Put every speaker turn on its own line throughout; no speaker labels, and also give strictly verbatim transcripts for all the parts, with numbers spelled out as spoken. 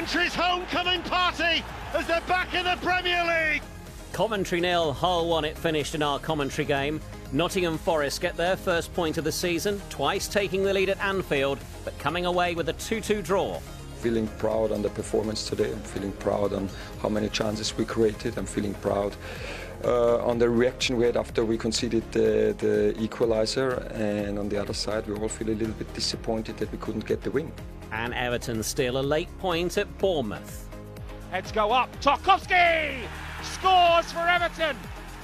Coventry's homecoming party as they're back in the Premier League.
Coventry nil, Hull one it finished in our commentary game. Nottingham Forest get their first point of the season, twice taking the lead at Anfield, but coming away with a two two draw.
Feeling proud on the performance today. I'm feeling proud on how many chances we created. I'm feeling proud uh, on the reaction we had after we conceded the, the equaliser. And on the other side, we all feel a little bit disappointed that we couldn't get the win.
And Everton steal a late point at Bournemouth.
Heads go up. Tarkowski scores for Everton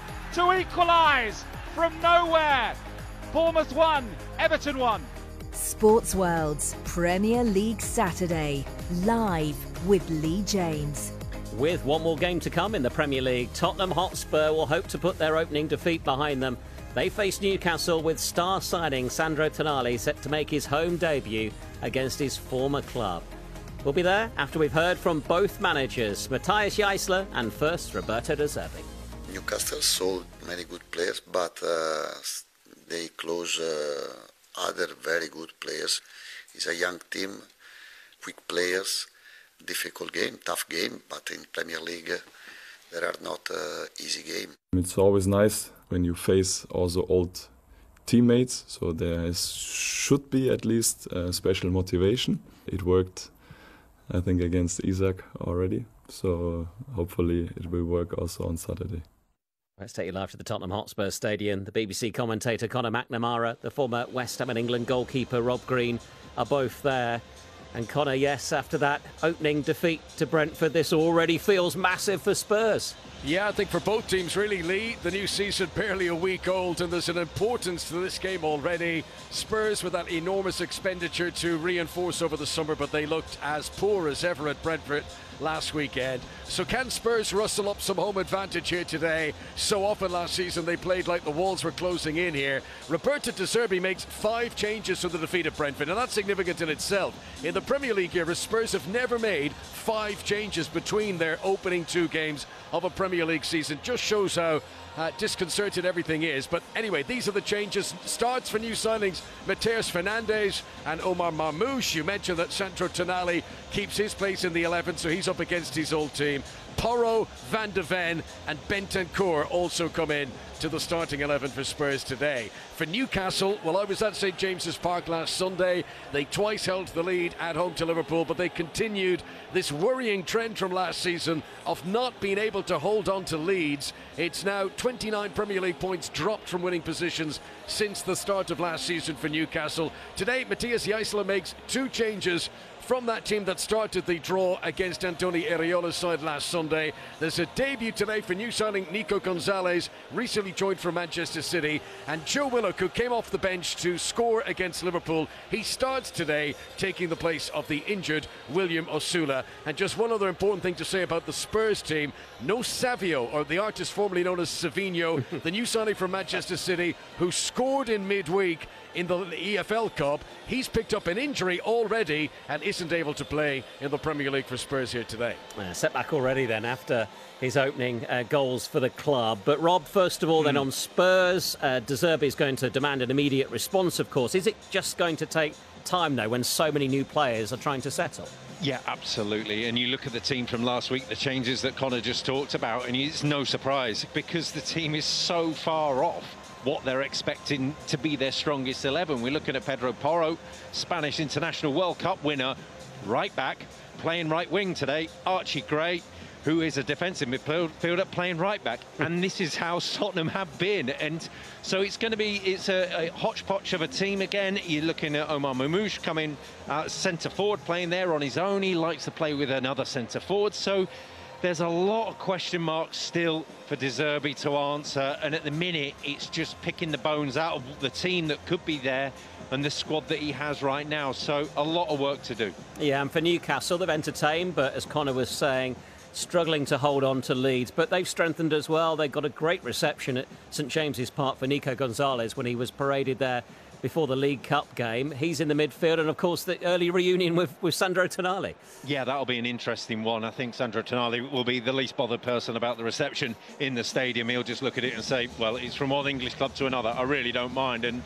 to equalise from nowhere. Bournemouth won, Everton won.
Sports World's Premier League Saturday, live with Lee James.
With one more game to come in the Premier League, Tottenham Hotspur will hope to put their opening defeat behind them. They face Newcastle with star signing Sandro Tonali set to make his home debut against his former club. We'll be there after we've heard from both managers, Matthias Jaissle and first Roberto De Zerbi.
Newcastle sold many good players, but uh, they close uh, other very good players. It's a young team, quick players, difficult game, tough game, but in Premier League uh, there are not uh, easy game.
It's always nice when you face also old teammates, so there is, should be at least a special motivation. It worked, I think, against Isaac already, so hopefully it will work also on Saturday.
Let's take you live to the Tottenham Hotspur Stadium. The B B C commentator Conor McNamara, the former West Ham and England goalkeeper Rob Green are both there. And Conor, yes, after that opening defeat to Brentford, this already feels massive for Spurs.
Yeah, I think for both teams, really, Lee. The new season barely a week old, and there's an importance to this game already. Spurs with that enormous expenditure to reinforce over the summer, but they looked as poor as ever at Brentford last weekend. So can Spurs rustle up some home advantage here today? So often last season they played like the walls were closing in here. Roberto De Zerbi makes five changes to the defeat of Brentford, and that's significant in itself. In the Premier League era, Spurs have never made five changes between their opening two games of a Premier League season. Just shows how uh, disconcerted everything is. But anyway, these are the changes. Starts for new signings, Mateus Fernandes and Omar Marmoush. You mentioned that Sandro Tonali keeps his place in the eleven, so he's up against his old team. Porro, Van de Ven and Bentancur also come in to the starting eleven for Spurs today. For Newcastle, well, I was at St James's Park last Sunday. They twice held the lead at home to Liverpool, but they continued this worrying trend from last season of not being able to hold on to leads. It's now twenty-nine Premier League points dropped from winning positions since the start of last season for Newcastle. Today, Matthias Jaissle makes two changes from that team that started the draw against Antoni Iraola's side last Sunday. There's a debut today for new signing Nico Gonzalez, recently joined from Manchester City, and Joe Willock, who came off the bench to score against Liverpool. He starts today, taking the place of the injured William Osula. And just one other important thing to say about the Spurs team, no Savio, or the artist formerly known as Savinho, the new signing from Manchester City, who scored in midweek in the E F L Cup. He's picked up an injury already and isn't able to play in the Premier League for Spurs here today.
Uh, setback already then after his opening uh, goals for the club. But Rob, first of all, mm. then on Spurs, uh, De Zerbi is going to demand an immediate response, of course. Is it just going to take time, though, when so many new players are trying to settle?
Yeah, absolutely. And you look at the team from last week, the changes that Conor just talked about, and it's no surprise because the team is so far off what they're expecting to be their strongest eleven. We're looking at Pedro Porro, Spanish International World Cup winner, right back, playing right wing today. Archie Gray, who is a defensive midfielder, playing right back. And this is how Tottenham have been. And so it's going to be, it's a, a hodgepodge of a team again. You're looking at Omar Marmoush coming uh, centre forward, playing there on his own. He likes to play with another centre forward. So there's a lot of question marks still for De Zerbi to answer, and at the minute it's just picking the bones out of the team that could be there and the squad that he has right now. So a lot of work to do. Yeah, and for Newcastle, they've entertained, but as Conor was saying, struggling to hold on to leads, but they've strengthened as well. They got a great reception at St James's Park for Nico Gonzalez when he was paraded there before the League Cup game. He's in the midfield, and of course the early reunion with, with Sandro Tonali. Yeah, that'll be an interesting one. I think Sandro Tonali will be the least bothered person about the reception in the stadium. He'll just look at it and say, well, it's from one English club to another, I really don't mind. And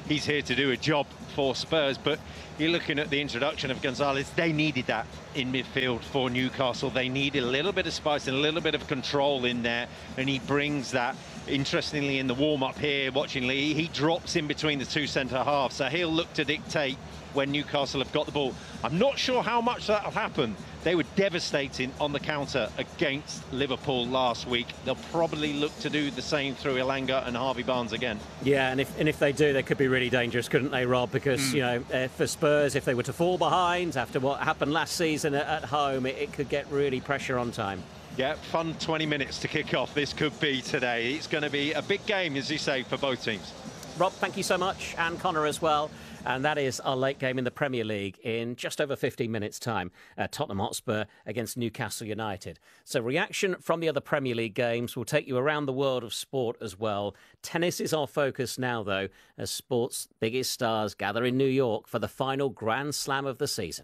he's here to do a job for Spurs. But you're looking at the introduction of Gonzalez. They needed that in midfield for Newcastle. They needed a little bit of spice and a little bit of control in there, and he brings that. Interestingly, in the warm-up here, watching Lee, he drops in between the two centre halves, so he'll look to dictate when Newcastle have got the ball. I'm not sure how much that'll happen. They were devastating on the counter against Liverpool last week. They'll probably look to do the same through Elanga and Harvey Barnes again.
Yeah, and if and if they do, they could be really dangerous, couldn't they, Rob? Because, mm. you know, uh, for Spurs, if they were to fall behind after what happened last season at, at home, it, it could get really pressure on time.
Yeah, fun twenty minutes to kick off. This could be today. It's going to be a big game, as you say, for both teams.
Rob, thank you so much, and Connor as well. And that is our late game in the Premier League in just over fifteen minutes' time. Uh, Tottenham Hotspur against Newcastle United. So reaction from the other Premier League games will take you around the world of sport as well. Tennis is our focus now, though, as sport's biggest stars gather in New York for the final Grand Slam of the season.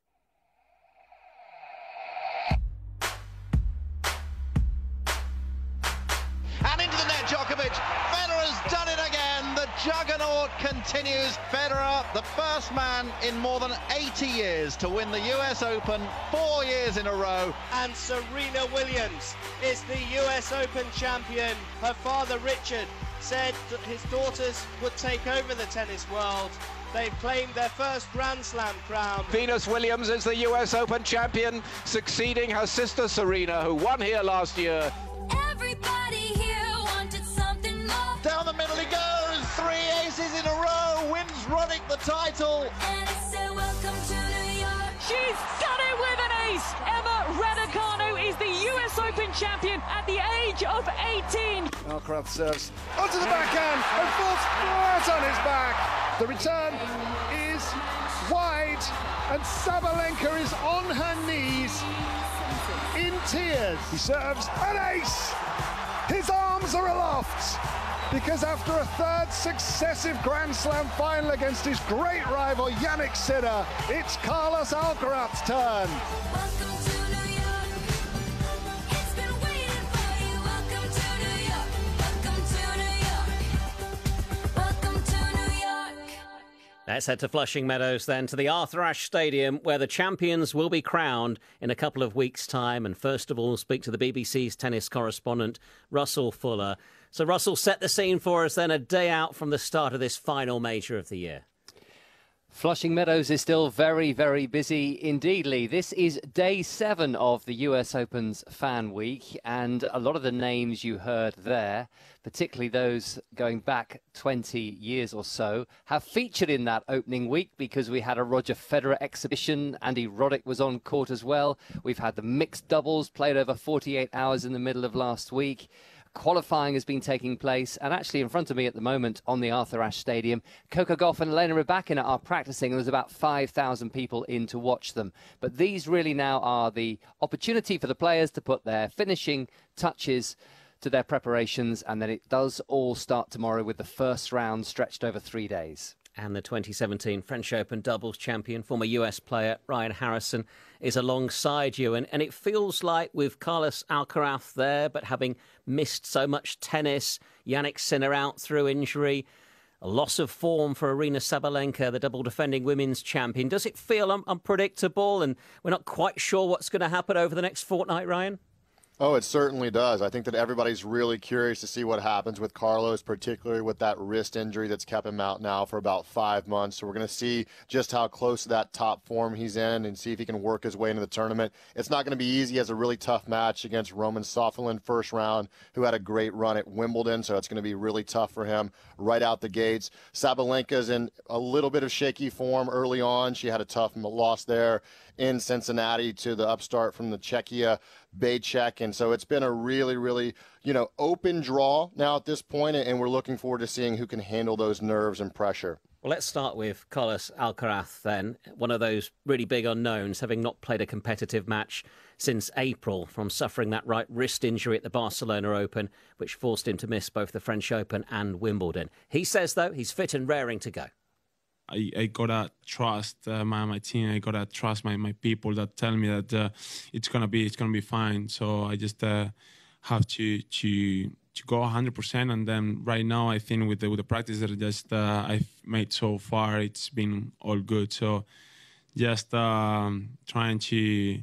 And into the net, Djokovic. Federer's done it again. The juggernaut continues. Federer, the first man in more than eighty years to win the U S Open, four years in a row.
And Serena Williams is the U S Open champion. Her father, Richard, said that his daughters would take over the tennis world. They've claimed their first Grand Slam crown.
Venus Williams is the U S Open champion, succeeding her sister Serena, who won here last year.
Everybody here wanted something more.
Down the middle he goes. Three aces in a row. Wins Roddick the title.
And it's a welcome to New York.
She's done it with an ace. Emma Raducanu is the U S Open champion at the age of eighteen.
Alcaraz serves onto the backhand and falls flat on his back. The return is wide and Sabalenka is on her knees in tears. He serves an ace. His arms are aloft because after a third successive Grand Slam final against his great rival Jannik Sinner, it's Carlos Alcaraz's turn.
Welcome to New York. It's been waiting for you. Welcome to New York. Welcome to New York. Welcome to New York.
Let's head to Flushing Meadows then, to the Arthur Ashe Stadium, where the champions will be crowned in a couple of weeks' time. And first of all, speak to the B B C's tennis correspondent, Russell Fuller. So, Russell, set the scene for us then, a day out from the start of this final major of the year.
Flushing Meadows is still very, very busy indeed, Lee. This is day seven of the U S Open's Fan Week, and a lot of the names you heard there, particularly those going back twenty years or so, have featured in that opening week because we had a Roger Federer exhibition. Andy Roddick was on court as well. We've had the mixed doubles played over forty-eight hours in the middle of last week. Qualifying has been taking place, and actually in front of me at the moment on the Arthur Ashe Stadium, Coco Gauff and Elena Rybakina are practicing, and there's about five thousand people in to watch them. But these really now are the opportunity for the players to put their finishing touches to their preparations, and then it does all start tomorrow with the first round stretched over three days.
And the twenty seventeen French Open doubles champion, former U S player Ryan Harrison, is alongside you. And, and it feels like with Carlos Alcaraz there, but having missed so much tennis, Jannik Sinner out through injury, a loss of form for Aryna Sabalenka, the double defending women's champion. Does it feel un- unpredictable and we're not quite sure what's going to happen over the next fortnight, Ryan?
Oh, it certainly does. I think that everybody's really curious to see what happens with Carlos, particularly with that wrist injury that's kept him out now for about five months. So we're going to see just how close to that top form he's in and see if he can work his way into the tournament. It's not going to be easy. He has a really tough match against Roman Sofalin first round, who had a great run at Wimbledon. So it's going to be really tough for him right out the gates. Sabalenka's in a little bit of shaky form early on. She had a tough loss there in Cincinnati to the upstart from the Czechia, Bejček. And so it's been a really, really, you know, open draw now at this point, and we're looking forward to seeing who can handle those nerves and pressure.
Well, let's start with Carlos Alcaraz then, one of those really big unknowns, having not played a competitive match since April from suffering that right wrist injury at the Barcelona Open, which forced him to miss both the French Open and Wimbledon. He says, though, he's fit and raring to go.
I, I gotta trust uh, my my team. I gotta trust my, my people that tell me that uh, it's gonna be it's gonna be fine. So I just uh, have to to to go one hundred percent. And then right now, I think with the, with the practice that just uh, I've made so far, it's been all good. So just um, trying to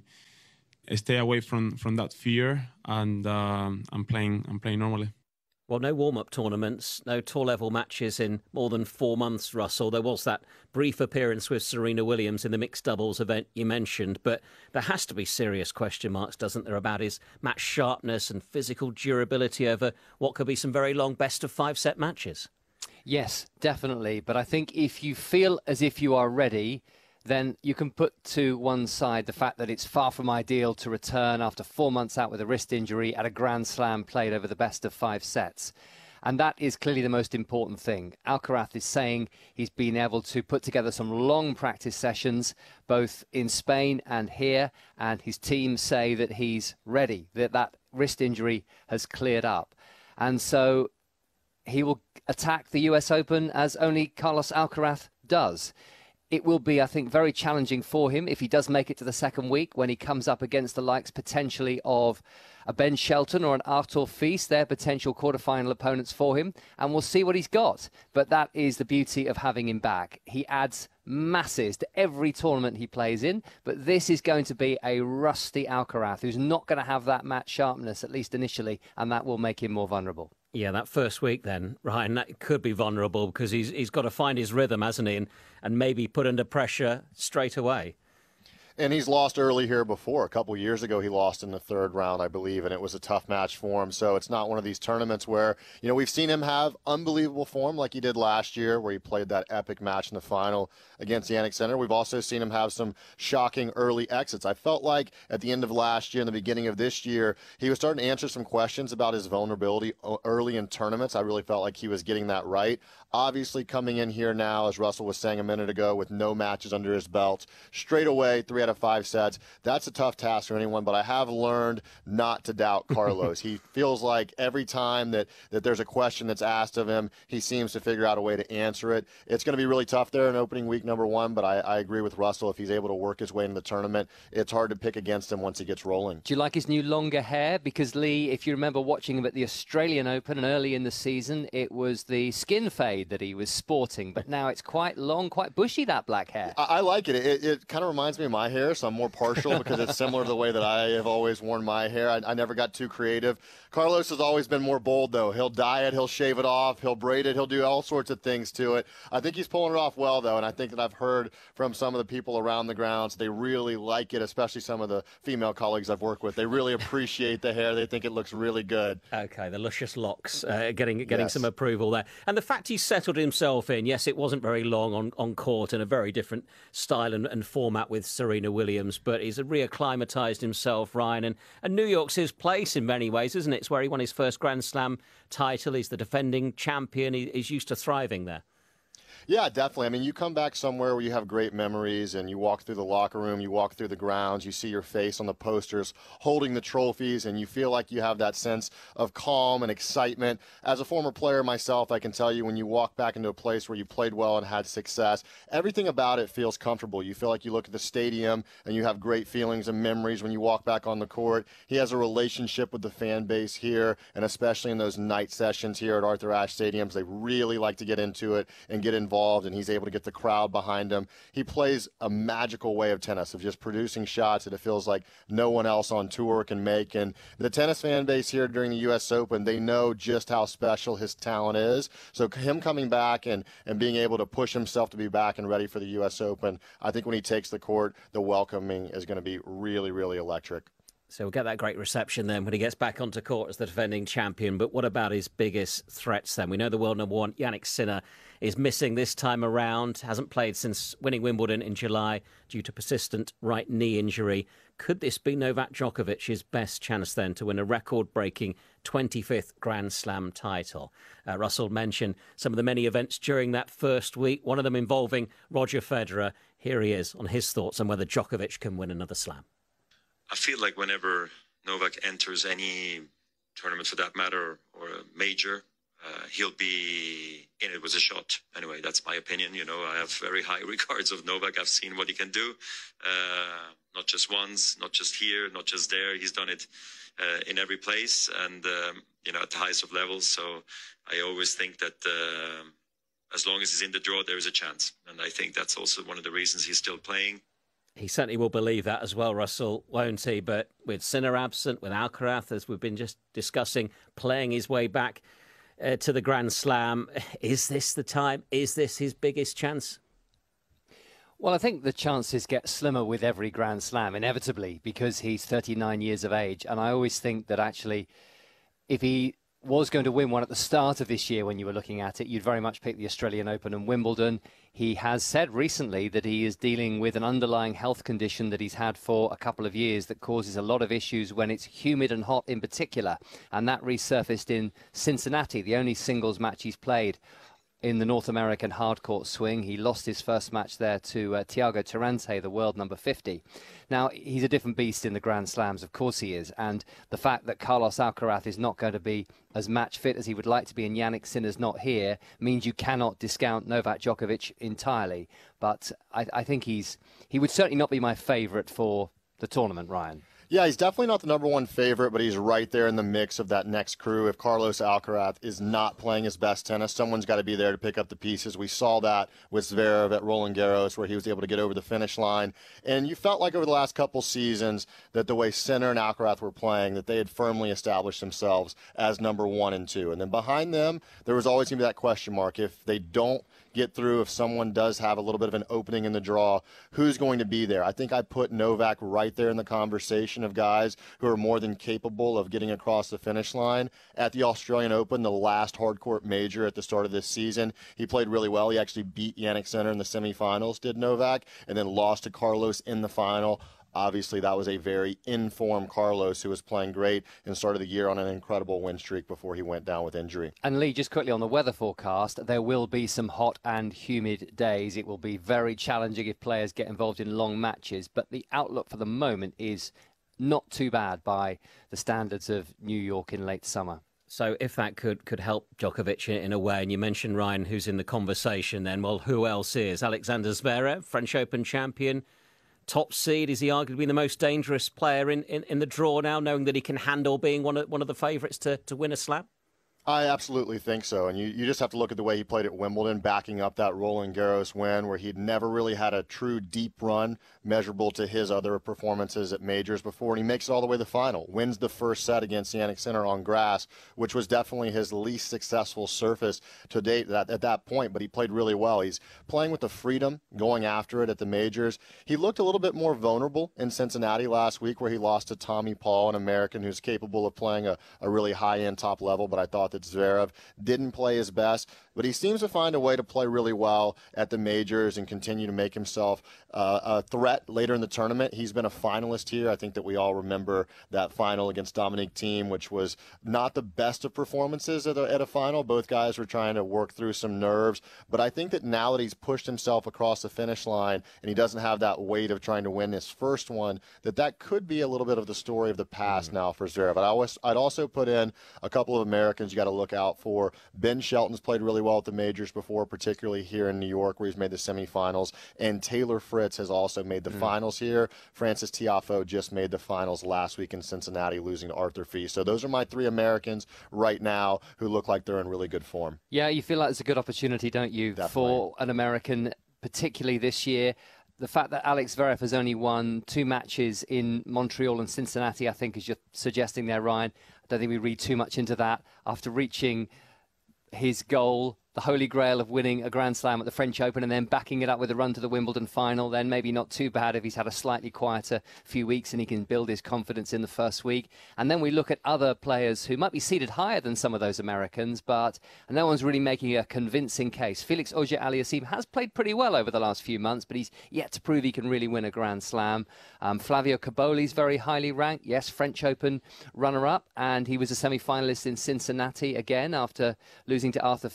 stay away from, from that fear, and um, I'm playing I'm playing normally.
Well, no warm-up tournaments, no tour-level matches in more than four months, Russell. There was that brief appearance with Serena Williams in the mixed doubles event you mentioned, but there has to be serious question marks, doesn't there, about his match sharpness and physical durability over what could be some very long best-of-five-set matches?
Yes, definitely. But I think if you feel as if you are ready, then you can put to one side the fact that it's far from ideal to return after four months out with a wrist injury at a Grand Slam played over the best of five sets. And that is clearly the most important thing. Alcaraz is saying he's been able to put together some long practice sessions, both in Spain and here, and his team say that he's ready, that that wrist injury has cleared up. And so he will attack the U S Open as only Carlos Alcaraz does. It will be, I think, very challenging for him if he does make it to the second week, when he comes up against the likes potentially of a Ben Shelton or an Artur Fils, their potential quarterfinal opponents for him, and we'll see what he's got. But that is the beauty of having him back. He adds masses to every tournament he plays in, but this is going to be a rusty Alcaraz who's not going to have that match sharpness, at least initially, and that will make him more vulnerable.
Yeah, that first week then, Ryan, that could be vulnerable because he's he's got to find his rhythm, hasn't he, and, and maybe put under pressure straight away.
And he's lost early here before. A couple of years ago, he lost in the third round, I believe, and it was a tough match for him. So it's not one of these tournaments where, you know, we've seen him have unbelievable form like he did last year, where he played that epic match in the final against Jannik Sinner. We've also seen him have some shocking early exits. I felt like at the end of last year and the beginning of this year, he was starting to answer some questions about his vulnerability early in tournaments. I really felt like he was getting that right. Obviously, coming in here now, as Russell was saying a minute ago, with no matches under his belt, straight away, three out of five sets. That's a tough task for anyone, but I have learned not to doubt Carlos. He feels like every time that, that there's a question that's asked of him, he seems to figure out a way to answer it. It's going to be really tough there in opening week number one, but I, I agree with Russell. If he's able to work his way into the tournament, it's hard to pick against him once he gets rolling.
Do you like his new longer hair? Because, Lee, if you remember watching him at the Australian Open and early in the season, it was the skin fade that he was sporting, but now it's quite long, quite bushy, that black hair.
I, I like it. It, it kind of reminds me of my hair, so I'm more partial because it's similar to the way that I have always worn my hair. I, I never got too creative. Carlos has always been more bold, though. He'll dye it, he'll shave it off, he'll braid it, he'll do all sorts of things to it. I think he's pulling it off well, though, and I think that I've heard from some of the people around the grounds, they really like it, especially some of the female colleagues I've worked with. They really appreciate the hair. They think it looks really good.
Okay, the luscious locks, uh, getting getting
Yes.
some approval there. And the fact he's settled himself in, yes, it wasn't very long on, on court in a very different style and, and format with Serena Williams, but he's reacclimatised himself, Ryan, and, and New York's his place in many ways, isn't it? It's where he won his first Grand Slam title. He's the defending champion. He, he's used to thriving there.
Yeah, definitely. I mean, you come back somewhere where you have great memories and you walk through the locker room, you walk through the grounds, you see your face on the posters holding the trophies, and you feel like you have that sense of calm and excitement. As a former player myself, I can tell you when you walk back into a place where you played well and had success, everything about it feels comfortable. You feel like you look at the stadium and you have great feelings and memories when you walk back on the court. He has a relationship with the fan base here, and especially in those night sessions here at Arthur Ashe Stadiums, they really like to get into it and get involved. And he's able to get the crowd behind him. He plays a magical way of tennis, of just producing shots that it feels like no one else on tour can make. And the tennis fan base here during the U S Open, they know just how special his talent is. So him coming back and, and being able to push himself to be back and ready for the U S Open, I think when he takes the court, the welcoming is going to be really, really electric.
So we'll get that great reception then when he gets back onto court as the defending champion. But what about his biggest threats then? We know the world number one, Jannik Sinner, is missing this time around. Hasn't played since winning Wimbledon in July due to persistent right knee injury. Could this be Novak Djokovic's best chance then to win a record-breaking twenty-fifth Grand Slam title? Uh, Russell mentioned some of the many events during that first week, one of them involving Roger Federer. Here he is on his thoughts on whether Djokovic can win another slam.
I feel like whenever Novak enters any tournament for that matter, or a major, uh, he'll be in it with a shot. Anyway, that's my opinion. You know, I have very high regards of Novak. I've seen what he can do, uh, not just once, not just here, not just there. He's done it uh, in every place and, um, you know, at the highest of levels. So I always think that uh, as long as he's in the draw, there is a chance. And I think that's also one of the reasons he's still playing.
He certainly will believe that as well, Russell, won't he? But with Sinner absent, with Alcaraz, as we've been just discussing, playing his way back uh, to the Grand Slam, is this the time? Is this his biggest chance?
Well, I think the chances get slimmer with every Grand Slam, inevitably, because he's thirty-nine years of age. And I always think that actually, if he was going to win one at the start of this year when you were looking at it, you'd very much pick the Australian Open and Wimbledon. He has said recently that he is dealing with an underlying health condition that he's had for a couple of years that causes a lot of issues when it's humid and hot in particular. And that resurfaced in Cincinnati, the only singles match he's played in the North American hardcourt swing. He lost his first match there to uh, Thiago Tirante, the world number fifty. Now, he's a different beast in the Grand Slams, of course he is, and the fact that Carlos Alcaraz is not going to be as match fit as he would like to be and Jannik Sinner's not here means you cannot discount Novak Djokovic entirely. But I, I think he's he would certainly not be my favourite for the tournament, Ryan.
Yeah, he's definitely not the number one favorite, but he's right there in the mix of that next crew. If Carlos Alcaraz is not playing his best tennis, someone's got to be there to pick up the pieces. We saw that with Zverev at Roland Garros, where he was able to get over the finish line. And you felt like over the last couple seasons that the way Sinner and Alcaraz were playing, that they had firmly established themselves as number one and two. And then behind them, there was always going to be that question mark. If they don't get through, if someone does have a little bit of an opening in the draw, who's going to be there? I think I put Novak right there in the conversation of guys who are more than capable of getting across the finish line. At the Australian Open, the last hardcourt major at the start of this season, he played really well. He actually beat Jannik Sinner in the semifinals, did Novak, and then lost to Carlos in the final. Obviously, that was a very in-form Carlos who was playing great and started the year on an incredible win streak before he went down with injury.
And Lee, just quickly on the weather forecast, there will be some hot and humid days. It will be very challenging if players get involved in long matches, but the outlook for the moment is not too bad by the standards of New York in late summer.
So if that could could help Djokovic in, in a way, and you mentioned Ryan, who's in the conversation then, well, who else is? Alexander Zverev, French Open champion, top seed. Is he arguably the most dangerous player in, in, in the draw now, knowing that he can handle being one of, one of the favourites to, to win a slam?
I absolutely think so. And you, you just have to look at the way he played at Wimbledon, backing up that Roland Garros win, where he'd never really had a true deep run measurable to his other performances at majors before. And he makes it all the way to the final, wins the first set against Jannik Sinner on grass, which was definitely his least successful surface to date at, at that point. But he played really well. He's playing with the freedom, going after it at the majors. He looked a little bit more vulnerable in Cincinnati last week, where he lost to Tommy Paul, an American who's capable of playing a, a really high-end top level. But I thought that Zverev didn't play his best, but he seems to find a way to play really well at the majors and continue to make himself uh, a threat later in the tournament. He's been a finalist here. I think that we all remember that final against Dominic Thiem, which was not the best of performances at a, at a final. Both guys were trying to work through some nerves, but I think that now that he's pushed himself across the finish line and he doesn't have that weight of trying to win this first one, that that could be a little bit of the story of the past mm-hmm. now for Zverev. But I always, I'd also put in a couple of Americans you got to look out for. Ben Shelton's played really well at the majors before, particularly here in New York, where he's made the semifinals. And Taylor Fritz has also made the mm. finals here. Francis Tiafoe just made the finals last week in Cincinnati, losing to Arthur Fils. So those are my three Americans right now who look like they're in really good form.
Yeah, you feel like it's a good opportunity, don't you, Definitely. for an American, particularly this year. The fact that Alex Zverev has only won two matches in Montreal and Cincinnati, I think, as you're suggesting there, Ryan. I don't think we read too much into that. After reaching his goal, the holy grail of winning a Grand Slam at the French Open and then backing it up with a run to the Wimbledon final, then maybe not too bad if he's had a slightly quieter few weeks and he can build his confidence in the first week. And then we look at other players who might be seated higher than some of those Americans, but no one's really making a convincing case. Felix Auger-Aliassime has played pretty well over the last few months, but he's yet to prove he can really win a Grand Slam. Um, Flavio Caboli's very highly ranked. Yes, French Open runner-up, and he was a semi-finalist in Cincinnati again after losing to Arthur Ferry at Wimbledon.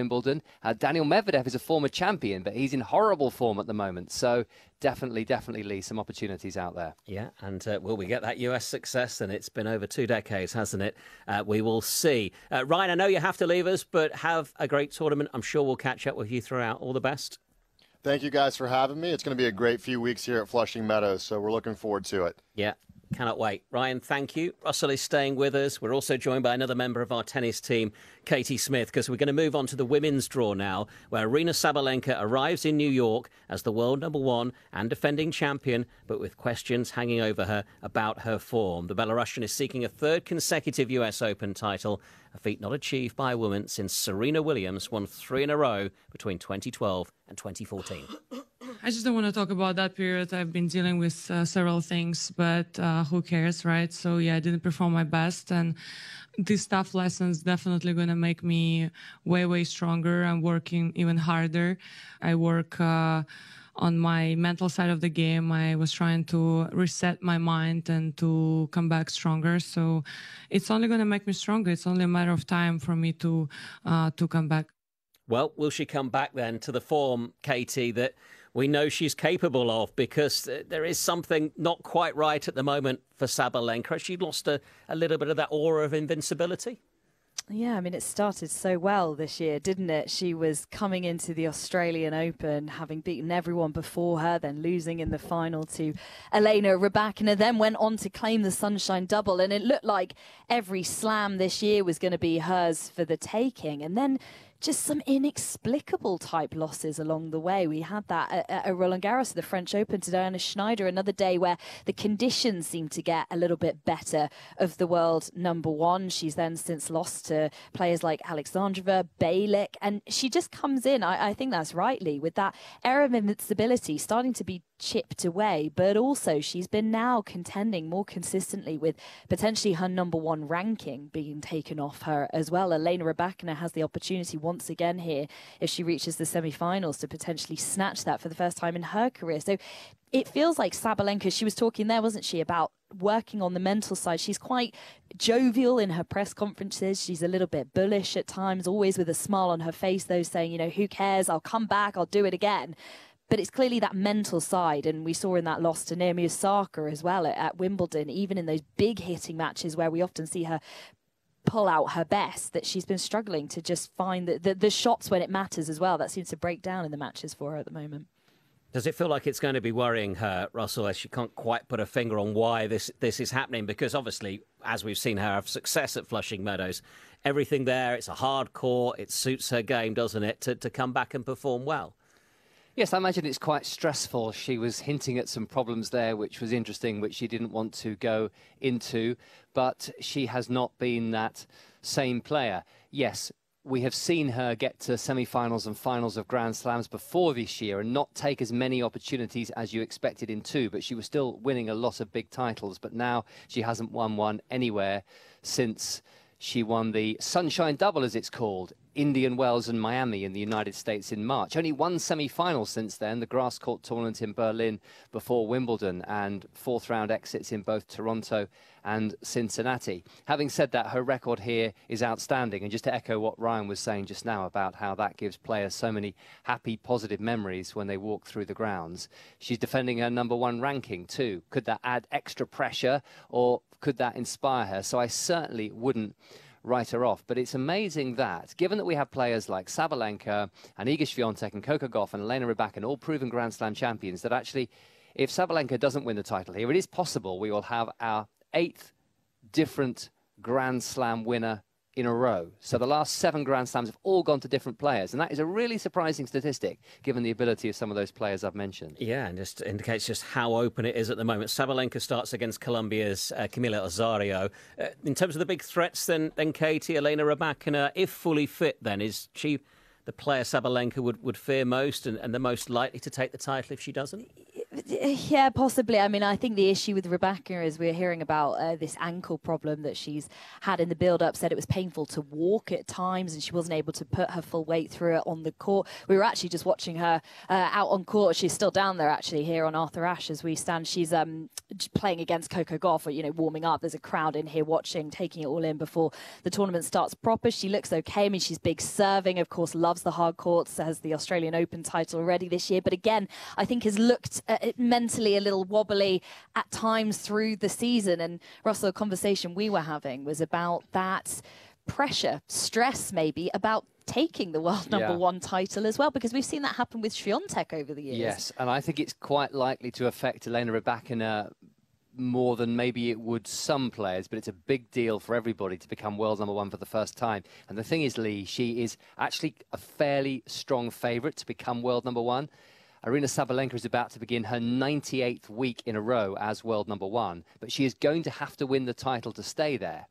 Wimbledon. Uh, Daniel Medvedev is a former champion, but he's in horrible form at the moment. So definitely, definitely, Lee, some opportunities out there.
Yeah, and uh, will we get that U S success? And it's been over two decades, hasn't it? Uh, we will see. Uh, Ryan, I know you have to leave us, but have a great tournament. I'm sure we'll catch up with you throughout. All the best.
Thank you guys for having me. It's going to be a great few weeks here at Flushing Meadows, so we're looking forward to it.
Yeah, cannot wait. Ryan, thank you. Russell is staying with us. We're also joined by another member of our tennis team, Katie Smith, because we're going to move on to the women's draw now, where Aryna Sabalenka arrives in New York as the world number one and defending champion, but with questions hanging over her about her form. The Belarusian is seeking a third consecutive U S Open title, a feat not achieved by a woman since Serena Williams won three in a row between twenty twelve and twenty fourteen.
I just don't want to talk about that period. I've been dealing with uh, several things, but uh, who cares, right? So, yeah, I didn't perform my best. And these tough lessons definitely going to make me way, way stronger. I'm working even harder. I work uh, on my mental side of the game. I was trying to reset my mind and to come back stronger. So it's only going to make me stronger. It's only a matter of time for me to uh, to come back.
Well, will she come back then to the form, Katie, that we know she's capable of? Because there is something not quite right at the moment for Sabalenka. She lost a, a little bit of that aura of invincibility.
Yeah, I mean, it started so well this year, didn't it? She was coming into the Australian Open, having beaten everyone before her, then losing in the final to Elena Rybakina, then went on to claim the Sunshine Double. And it looked like every slam this year was going to be hers for the taking. And then just some inexplicable type losses along the way. We had that at, at Roland Garros, the French Open, to Diana Schneider, another day where the conditions seemed to get a little bit better of the world number one. She's then since lost to players like Alexandrova, Balic, and she just comes in, I, I think that's rightly, with that air of invincibility starting to be chipped away, but also she's been now contending more consistently with potentially her number one ranking being taken off her as well. Elena Rybakina has the opportunity once again here, if she reaches the semi-finals, to potentially snatch that for the first time in her career. So it feels like Sabalenka, she was talking there, wasn't she, about working on the mental side. She's quite jovial in her press conferences. She's a little bit bullish at times, always with a smile on her face, though, saying, you know, who cares? I'll come back. I'll do it again. But it's clearly that mental side, and we saw in that loss to Naomi Osaka as well at, at Wimbledon, even in those big hitting matches where we often see her pull out her best, that she's been struggling to just find the, the, the shots when it matters as well. That seems to break down in the matches for her at the moment.
Does it feel like it's going to be worrying her, Russell, as she can't quite put a finger on why this, this is happening? Because obviously, as we've seen her have success at Flushing Meadows, everything there, it's a hard court, it suits her game, doesn't it, to, to come back and perform well?
Yes, I imagine it's quite stressful. She was hinting at some problems there, which was interesting, which she didn't want to go into. But she has not been that same player. Yes, we have seen her get to semi-finals and finals of Grand Slams before this year and not take as many opportunities as you expected in two, but she was still winning a lot of big titles. But now she hasn't won one anywhere since she won the Sunshine Double, as it's called, Indian Wells and Miami in the United States in March. Only one semi-final since then, the grass court tournament in Berlin before Wimbledon, and fourth round exits in both Toronto and Cincinnati. Having said that, her record here is outstanding. And just to echo what Ryan was saying just now about how that gives players so many happy, positive memories when they walk through the grounds, she's defending her number one ranking too. Could that add extra pressure, or could that inspire her? So I certainly wouldn't write her off. But it's amazing that, given that we have players like Sabalenka and Iga Swiatek and Coco Gauff and Elena Rybakina, all proven Grand Slam champions, that actually, if Sabalenka doesn't win the title here, it is possible we will have our eighth different Grand Slam winner in a row. So the last seven Grand Slams have all gone to different players, and that is a really surprising statistic, given the ability of some of those players I've mentioned.
Yeah, and just indicates just how open it is at the moment. Sabalenka starts against Colombia's uh, Camila Osorio. Uh, in terms of the big threats, then, then Katie, Elena Rybakina, if fully fit, then is she the player Sabalenka would, would fear most and, and the most likely to take the title if she doesn't?
Yeah, possibly. I mean, I think the issue with Rebecca is we're hearing about uh, this ankle problem that she's had in the build-up, said it was painful to walk at times and she wasn't able to put her full weight through it on the court. We were actually just watching her uh, out on court. She's still down there, actually, here on Arthur Ashe as we stand. She's um, playing against Coco Gauff, or, you know, warming up. There's a crowd in here watching, taking it all in before the tournament starts proper. She looks okay. I mean, she's big serving, of course, loves the hard courts, has the Australian Open title already this year. But again, I think has looked uh, mentally a little wobbly at times through the season. And Russell, a conversation we were having was about that pressure, stress maybe, about taking the world number
Yeah.
one title as well, because we've seen that happen with Swiatek over the years.
Yes, and I think it's quite likely to affect Elena Rybakina more than maybe it would some players, but it's a big deal for everybody to become world number one for the first time. And the thing is, Lee, she is actually a fairly strong favourite to become world number one. Aryna Sabalenka is about to begin her ninety-eighth week in a row as world number one, but she is going to have to win the title to stay there.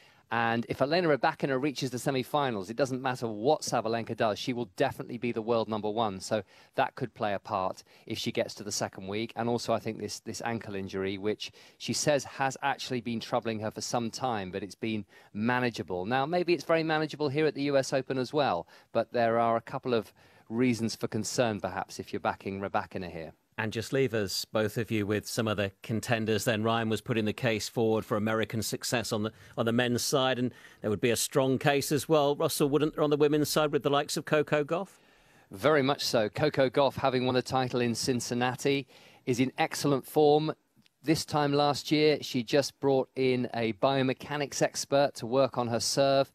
And if Elena Rybakina reaches the semi-finals, it doesn't matter what Sabalenka does, she will definitely be the world number one. So that could play a part if she gets to the second week. And also, I think this, this ankle injury, which she says has actually been troubling her for some time, but it's been manageable. Now, maybe it's very manageable here at the U S Open as well, but there are a couple of reasons for concern, perhaps, if you're backing Rybakina here.
And just leave us, both of you, with some other contenders. Then Ryan was putting the case forward for American success on the on the men's side, and there would be a strong case as well. Russell, wouldn't there, on the women's side with the likes of Coco Gauff?
Very much so. Coco Gauff, having won a title in Cincinnati, is in excellent form. This time last year, she just brought in a biomechanics expert to work on her serve.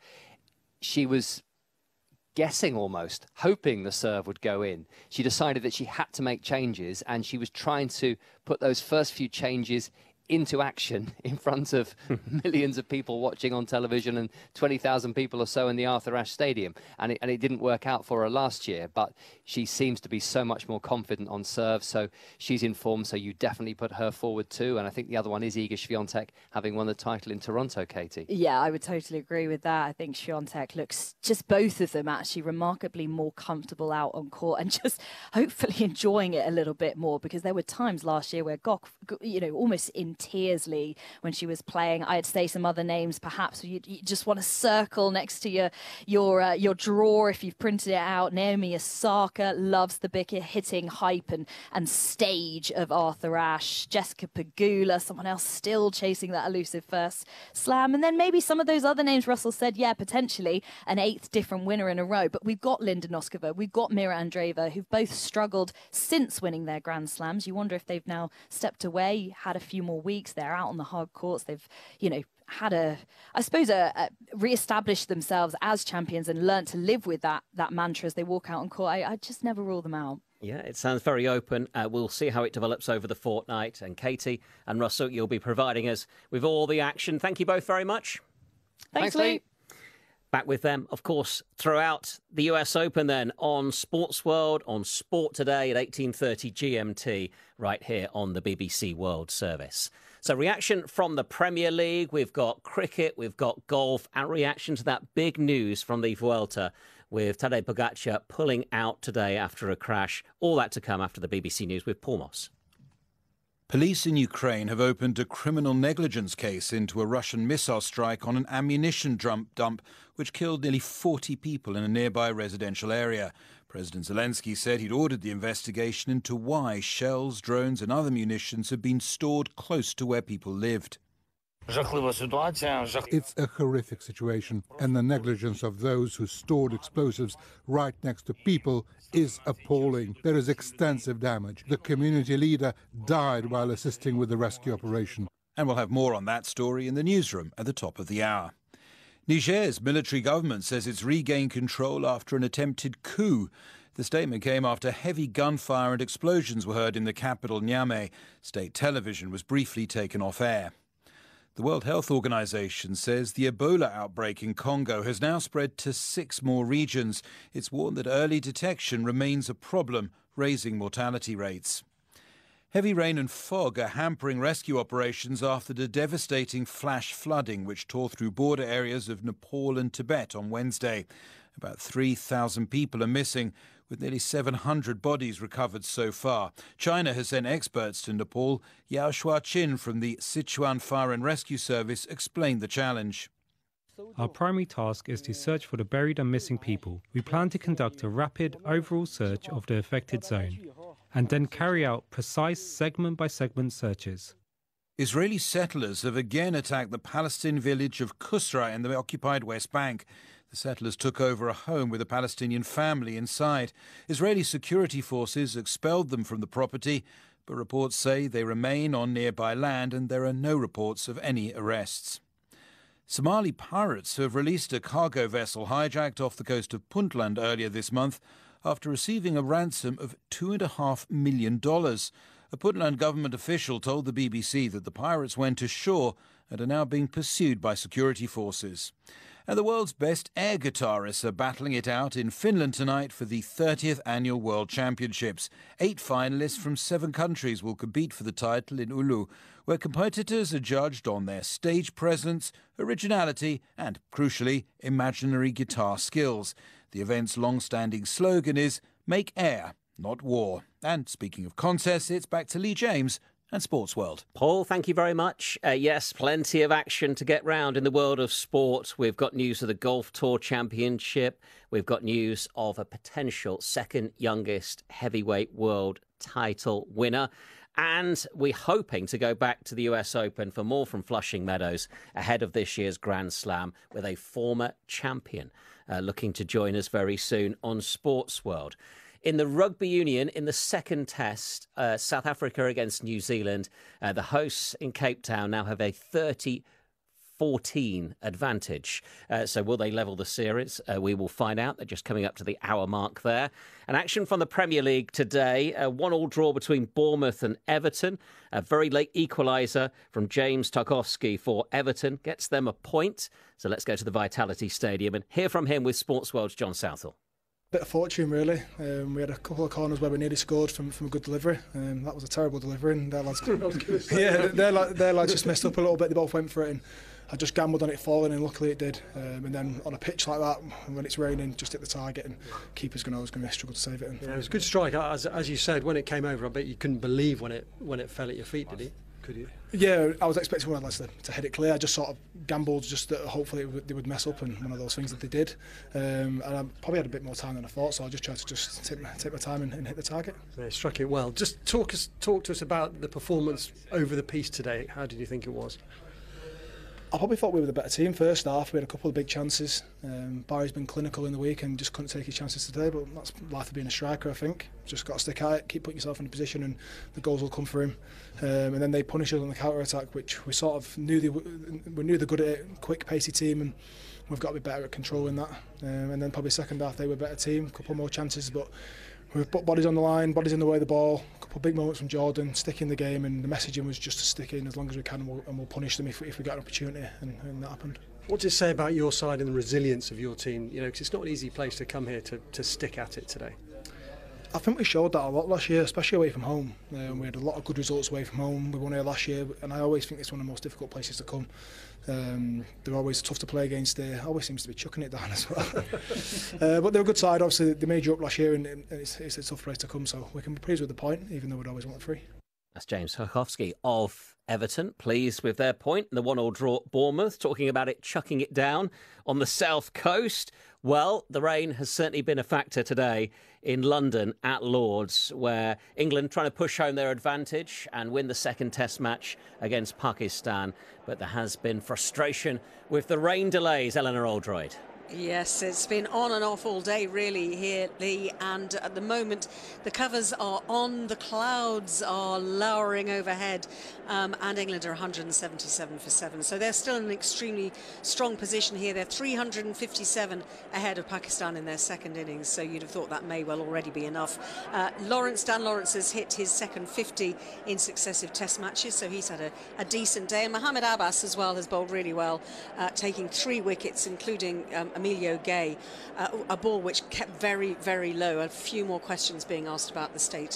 She was guessing almost, hoping the serve would go in. She decided that she had to make changes, and she was trying to put those first few changes into action in front of millions of people watching on television and twenty thousand people or so in the Arthur Ashe Stadium. And it, and it didn't work out for her last year, but she seems to be so much more confident on serve, so she's in form, so you definitely put her forward too. And I think the other one is Iga Swiatek, having won the title in Toronto, Katie.
Yeah, I would totally agree with that. I think Swiatek looks, just both of them actually, remarkably more comfortable out on court and just hopefully enjoying it a little bit more, because there were times last year where Gauff, you know, almost in tears, Lee, when she was playing. I'd say some other names, perhaps you, you just want to circle next to your your uh, your drawer if you've printed it out. Naomi Osaka loves the big hitting hype and, and stage of Arthur Ashe. Jessica Pegula, someone else still chasing that elusive first slam. And then maybe some of those other names Russell said, yeah, potentially an eighth different winner in a row. But we've got Linda Noskova, we've got Mira Andreeva, who've both struggled since winning their Grand Slams. You wonder if they've now stepped away, had a few more weeks. They're out on the hard courts. They've, you know, had a, I suppose, a, a re-established themselves as champions and learnt to live with that that mantra as they walk out on court. I, I just never rule them out.
Yeah, it sounds very open. Uh, we'll see how it develops over the fortnight. And Katie and Russell, you'll be providing us with all the action. Thank you both very much.
Thanks, Lee. Lee.
Back with them, of course, throughout the U S Open then on Sports World, on Sport Today at eighteen thirty G M T, right here on the B B C World Service. So reaction from the Premier League, we've got cricket, we've got golf, and reaction to that big news from the Vuelta with Tadej Pogacar pulling out today after a crash. All that to come after the B B C News with Paul Moss.
Police in Ukraine have opened a criminal negligence case into a Russian missile strike on an ammunition dump which killed nearly forty people in a nearby residential area. President Zelensky said he'd ordered the investigation into why shells, drones and other munitions had been stored close to where people lived.
It's a horrific situation, and the negligence of those who stored explosives right next to people is appalling. There is extensive damage. The community leader died while assisting with the rescue operation.
And we'll have more on that story in the newsroom at the top of the hour. Niger's military government says it's regained control after an attempted coup. The statement came after heavy gunfire and explosions were heard in the capital, Niamey. State television was briefly taken off air. The World Health Organization says the Ebola outbreak in Congo has now spread to six more regions. It's warned that early detection remains a problem, raising mortality rates. Heavy rain and fog are hampering rescue operations after the devastating flash flooding which tore through border areas of Nepal and Tibet on Wednesday. About three thousand people are missing, with nearly seven hundred bodies recovered so far. China has sent experts to Nepal. Yao Shuaqin from the Sichuan Fire and Rescue Service explained the challenge.
Our primary task is to search for the buried and missing people. We plan to conduct a rapid overall search of the affected zone and then carry out precise segment-by-segment searches.
Israeli settlers have again attacked the Palestinian village of Kusra in the occupied West Bank. The settlers took over a home with a Palestinian family inside. Israeli security forces expelled them from the property, but reports say they remain on nearby land and there are no reports of any arrests. Somali pirates have released a cargo vessel hijacked off the coast of Puntland earlier this month after receiving a ransom of two and a half million dollars. A Puntland government official told the B B C that the pirates went ashore and are now being pursued by security forces. And the world's best air guitarists are battling it out in Finland tonight for the thirtieth Annual World Championships. Eight finalists from seven countries will compete for the title in Oulu, where competitors are judged on their stage presence, originality and, crucially, imaginary guitar skills. The event's long-standing slogan is "Make air, not war." And speaking of contests, it's back to Lee James and Sports World.
Paul, thank you very much. Uh, yes, plenty of action to get round in the world of sport. We've got news of the Golf Tour Championship. We've got news of a potential second youngest heavyweight world title winner. And we're hoping to go back to the U S Open for more from Flushing Meadows ahead of this year's Grand Slam with a former champion uh, looking to join us very soon on Sports World. In the Rugby Union, in the second test, uh, South Africa against New Zealand, uh, the hosts in Cape Town now have a thirty fourteen advantage. Uh, so will they level the series? Uh, we will find out. They're just coming up to the hour mark there. And action from the Premier League today. A one-all draw between Bournemouth and Everton. A very late equaliser from James Tarkowski for Everton. Gets them a point. So let's go to the Vitality Stadium and hear from him with Sports World's John Southall.
Bit of fortune, really. Um, we had a couple of corners where we nearly scored from, from a good delivery. Um, that was a terrible delivery, and their lads, yeah, their, their lads just messed up a little bit. They both went for it, and I just gambled on it falling, and luckily it did. Um, and then on a pitch like that, when it's raining, just hit the target, and keeper's going to always going to struggle to save it. And
yeah, it was a good strike. As, as you said, when it came over, I bet you couldn't believe when it when it fell at your feet, did he? Could you?
Yeah, I was expecting one of the lads to, to hit it clear. I just sort of gambled just that hopefully it would, they would mess up, and one of those things that they did. Um, and I probably had a bit more time than I thought, so I just tried to just take my, take my time and, and hit the target.
Yeah, struck it well. Just talk us talk to us about the performance over the piece today. How did you think it was?
I probably thought we were the better team first half. We had a couple of big chances. Um, Barry's been clinical in the week and just couldn't take his chances today, but that's life of being a striker, I think. Just got to stick at it, keep putting yourself in a position, and the goals will come for him. Um, and then they punish us on the counter-attack, which we sort of knew they we knew they're good at it, quick, pacey team, and we've got to be better at controlling that. Um, and then probably second half they were a better team, a couple more chances, but we've put bodies on the line, bodies in the way of the ball, a couple of big moments from Jordan, stick in the game, and the messaging was just to stick in as long as we can, and we'll, and we'll punish them if, if we get an opportunity, and, and that happened.
What does it say about your side and the resilience of your team? You know, because it's not an easy place to come here to, to stick at it today.
I think we showed that a lot last year, especially away from home. Um, we had a lot of good results away from home. We won here last year, and I always think it's one of the most difficult places to come. Um, they're always tough to play against. There always seems to be chucking it down as well. uh, but they're a good side. Obviously, they made you up last year, and it's, it's a tough place to come. So we can be pleased with the point, even though we'd always want three.
That's James Tarkowski of Everton, pleased with their point. The one-all draw at Bournemouth, talking about it chucking it down on the south coast. Well, the rain has certainly been a factor today in London at Lord's, where England trying to push home their advantage and win the second test match against Pakistan. But there has been frustration with the rain delays. Eleanor Oldroyd.
Yes, it's been on and off all day really here, Lee, and at the moment the covers are on, the clouds are lowering overhead, um, and England are one hundred seventy-seven for seven, so they're still in an extremely strong position here. They're three hundred fifty-seven ahead of Pakistan in their second innings, so you'd have thought that may well already be enough. Uh, Lawrence, Dan Lawrence has hit his second fifty in successive test matches, so he's had a, a decent day, and Mohamed Abbas as well has bowled really well, uh, taking three wickets, including um, Emilio Gay, uh, a ball which kept very, very low. A few more questions being asked about the state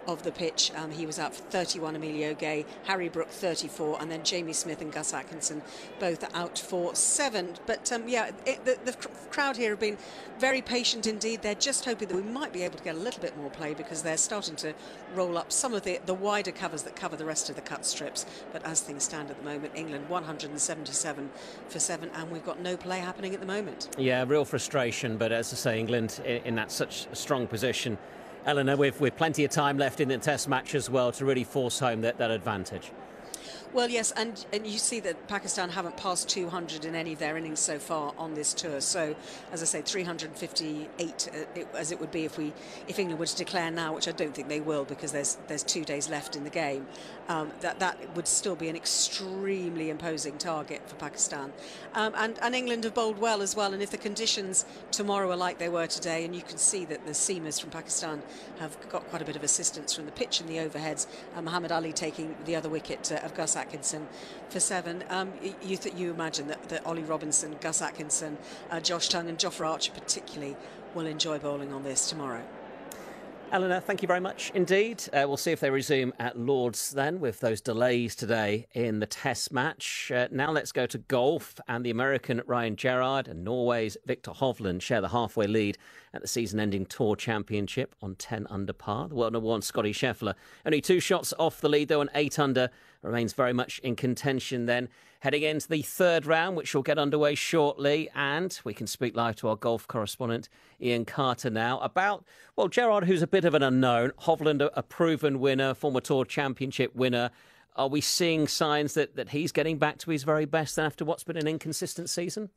of the pitch. Um, he was out for thirty-one, Emilio Gay, Harry Brook thirty-four, and then Jamie Smith and Gus Atkinson both out for seven. But um, yeah, it, the, the crowd here have been very patient indeed. They're just hoping that we might be able to get a little bit more play, because they're starting to roll up some of the, the wider covers that cover the rest of the cut strips. But as things stand at the moment, England one hundred seventy-seven for seven, and we've got no play happening at the moment.
Yeah, real frustration, but as I say, England in, in that such a strong position. Eleanor, with, with plenty of time left in the Test match as well to really force home that, that advantage.
Well, yes, and, and you see that Pakistan haven't passed two hundred in any of their innings so far on this tour. So, as I say, three hundred fifty-eight, uh, it, as it would be if we, if England were to declare now, which I don't think they will, because there's there's two days left in the game. Um, that that would still be an extremely imposing target for Pakistan. Um, and, and England have bowled well as well. And if the conditions tomorrow are like they were today, and you can see that the seamers from Pakistan have got quite a bit of assistance from the pitch and the overheads, uh, Muhammad Ali taking the other wicket uh, of Gus Atkinson for seven. Um, you th you imagine that, that Ollie Robinson, Gus Atkinson, uh, Josh Tongue and Jofra Archer particularly will enjoy bowling on this tomorrow.
Eleanor, thank you very much indeed. Uh, we'll see if they resume at Lord's then, with those delays today in the Test match. Uh, now let's go to golf, and the American Ryan Gerrard and Norway's Victor Hovland share the halfway lead at the season-ending Tour Championship on ten under par. The world number one Scotty Scheffler only two shots off the lead though, and eight under, remains very much in contention then. Heading into the third round, which will get underway shortly, and we can speak live to our golf correspondent Ian Carter now about, well, Gerrard, who's a bit of an unknown, Hovland, a, a proven winner, former Tour Championship winner. Are we seeing signs that, that he's getting back to his very best after what's been an inconsistent season?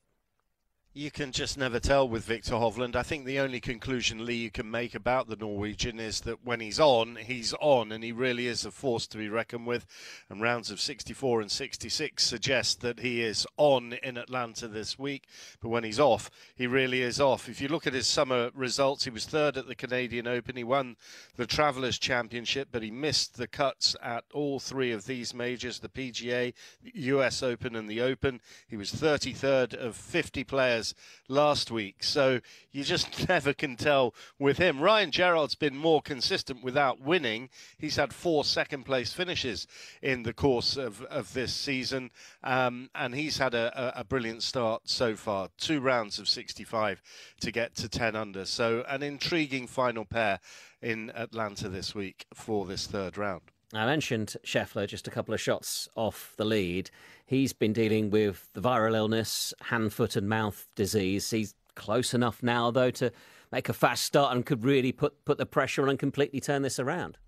You can just never tell with Victor Hovland. I think the only conclusion, Lee, you can make about the Norwegian is that when he's on, he's on, and he really is a force to be reckoned with. And rounds of sixty-four and sixty-six suggest that he is on in Atlanta this week. But when he's off, he really is off. If you look at his summer results, he was third at the Canadian Open. He won the Travellers' Championship, but he missed the cuts at all three of these majors, the P G A, the U S Open and the Open. He was thirty-third of fifty players last week, so you just never can tell with him. Ryan Gerrard's been more consistent without winning. He's had four second place finishes in the course of, of this season, um, and he's had a, a, a brilliant start so far. Two rounds of sixty-five to get to ten under, so an intriguing final pair in Atlanta this week for this third round.
I mentioned Scheffler, just a couple of shots off the lead. He's been dealing with the viral illness, hand, foot and mouth disease. He's close enough now, though, to make a fast start and could really put, put the pressure on and completely turn this around.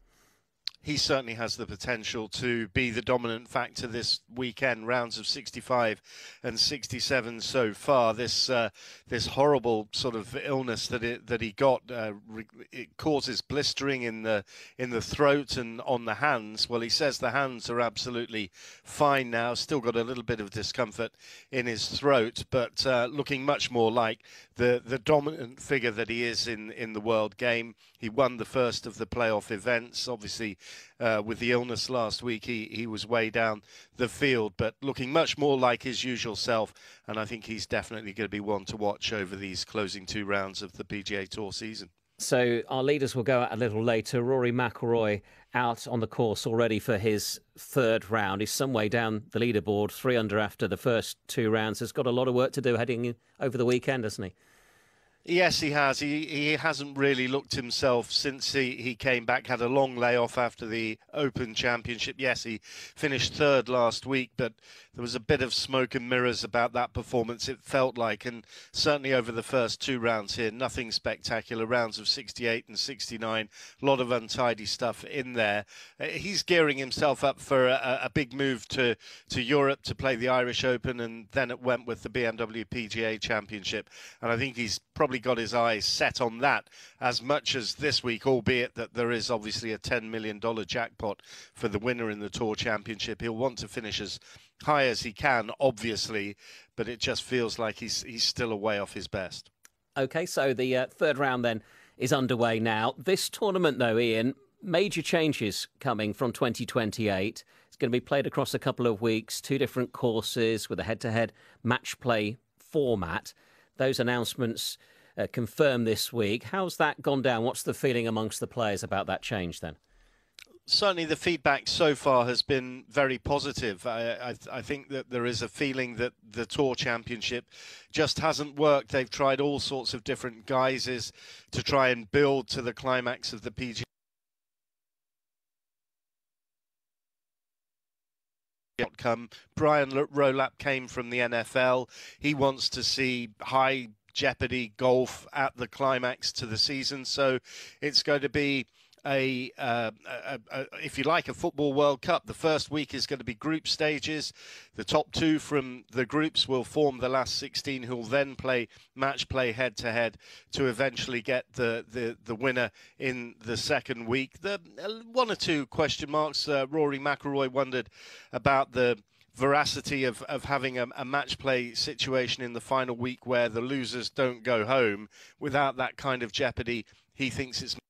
He certainly has the potential to be the dominant factor this weekend. Rounds of sixty-five and sixty-seven so far. This uh, this horrible sort of illness that it that he got, uh, it causes blistering in the in the throat and on the hands. Well, he says the hands are absolutely fine now. Still got a little bit of discomfort in his throat, but uh, looking much more like the the dominant figure that he is in in the world game. He won the first of the playoff events. Obviously, uh, with the illness last week, he, he was way down the field, but looking much more like his usual self. And I think he's definitely going to be one to watch over these closing two rounds of the P G A Tour season.
So our leaders will go out a little later. Rory McIlroy out on the course already for his third round. He's some way down the leaderboard, three under after the first two rounds. Has got a lot of work to do heading over the weekend, hasn't he?
Yes, he has. He he hasn't really looked himself since he, he came back, had a long layoff after the Open Championship. Yes, he finished third last week, but there was a bit of smoke and mirrors about that performance, it felt like, and certainly over the first two rounds here, nothing spectacular. Rounds of sixty-eight and sixty-nine, a lot of untidy stuff in there. Uh, he's gearing himself up for a, a big move to, to Europe to play the Irish Open, and then at Wentworth, the B M W P G A Championship, and I think he's probably got his eyes set on that as much as this week, albeit that there is obviously a ten million dollars jackpot for the winner in the Tour Championship. He'll want to finish as high as he can, obviously, but it just feels like he's he's still a way off his best.
OK, so the uh, third round then is underway now. This tournament, though, Ian, major changes coming from twenty twenty-eight. It's going to be played across a couple of weeks, two different courses with a head-to-head match play format. Those announcements uh, confirmed this week. How's that gone down? What's the feeling amongst the players about that change then?
certainly the feedback so far has been very positive. I, I, I think that there is a feeling that the Tour Championship just hasn't worked. They've tried all sorts of different guises to try and build to the climax of the P G A outcome. Brian Rowlap came from the N F L. He wants to see high jeopardy golf at the climax to the season. So it's going to be A, uh, a, a, if you like, a football World Cup. The first week is going to be group stages. The top two from the groups will form the last sixteen, who will then play match play head to head to eventually get the, the, the winner in the second week. The one or two question marks. Uh, Rory McIlroy wondered about the veracity of, of having a, a match play situation in the final week where the losers don't go home without that kind of jeopardy. He thinks it's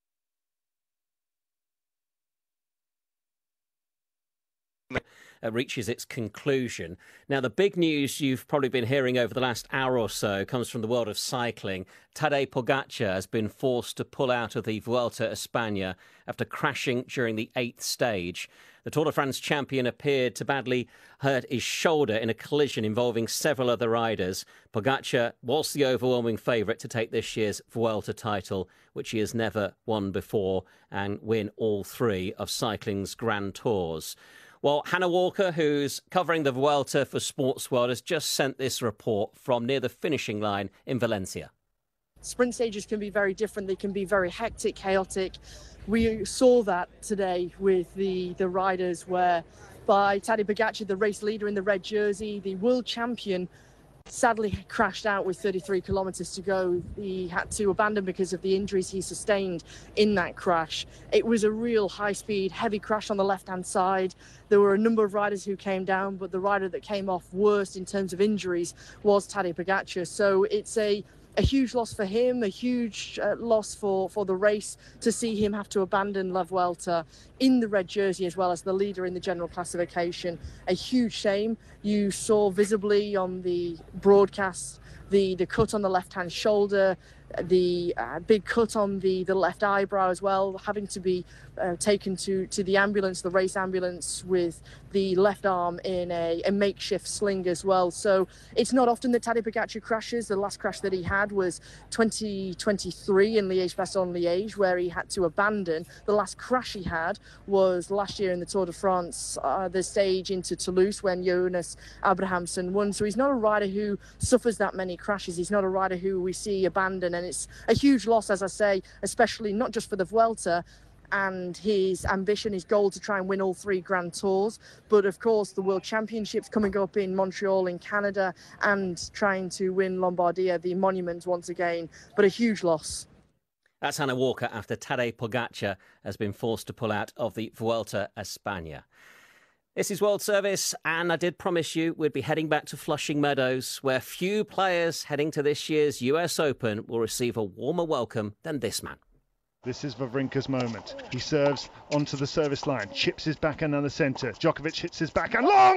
Uh, reaches its conclusion. Now, the big news you've probably been hearing over the last hour or so comes from the world of cycling. Tadej Pogacar has been forced to pull out of the Vuelta a España after crashing during the eighth stage. The Tour de France champion appeared to badly hurt his shoulder in a collision involving several other riders. Pogacar was the overwhelming favourite to take this year's Vuelta title, which he has never won before, and win all three of cycling's Grand Tours. Well, Hannah Walker, who's covering the Vuelta for Sports World, has just sent this report from near the finishing line in Valencia.
Sprint stages can be very different. They can be very hectic, chaotic. We saw that today with the, the riders where by Tadej Pogacar, the race leader in the red jersey, the world champion, sadly crashed out with thirty-three kilometres to go. He had to abandon because of the injuries he sustained in that crash. It was a real high-speed, heavy crash on the left-hand side. There were a number of riders who came down, but the rider that came off worst in terms of injuries was Tadej Pogacar. So it's a A huge loss for him, a huge uh, loss for, for the race to see him have to abandon La Vuelta in the red jersey as well as the leader in the general classification. A huge shame. You saw visibly on the broadcast the, the cut on the left-hand shoulder, the uh, big cut on the, the left eyebrow as well, having to be uh, taken to, to the ambulance, the race ambulance, with the left arm in a, a makeshift sling as well. So it's not often that Tadej Pogacar crashes. The last crash that he had was twenty twenty-three in Liège-Bastogne-Liège, where he had to abandon. The last crash he had was last year in the Tour de France, uh, the stage into Toulouse, when Jonas Abrahamsen won. So he's not a rider who suffers that many crashes. He's not a rider who we see abandon, and it's a huge loss, as I say, especially not just for the Vuelta and his ambition, his goal to try and win all three Grand Tours, but of course the World Championships coming up in Montreal in Canada, and trying to win Lombardia, the monument, once again. But a huge loss.
That's Hannah Walker after Tadej Pogacar has been forced to pull out of the Vuelta a España. This is World Service, and I did promise you we'd be heading back to Flushing Meadows, where few players heading to this year's U S Open will receive a warmer welcome than this man.
This is Wawrinka's moment. He serves onto the service line, chips his backhand down the centre. Djokovic hits his backhand long!